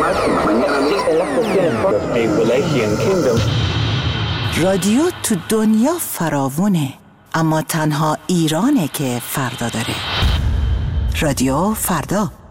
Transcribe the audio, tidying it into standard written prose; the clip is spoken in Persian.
رادیو تو دنیا فراوونه، اما تنها ایرانه که فردا داره. رادیو فردا.